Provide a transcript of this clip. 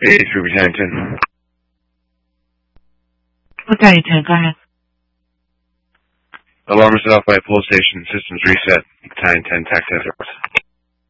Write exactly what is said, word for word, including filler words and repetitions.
eighty-three Battalion ten. Battalion ten, go ahead. Alarm is set off by a pull station. Systems reset. Battalion ten, taxi S R S.